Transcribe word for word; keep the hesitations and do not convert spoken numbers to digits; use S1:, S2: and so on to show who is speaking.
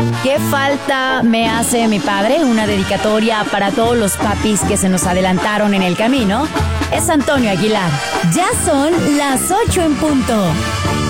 S1: ¿Qué falta me hace mi padre? Una dedicatoria para todos los papis que se nos adelantaron en el camino. Es Antonio Aguilar. Ya son las ocho en punto.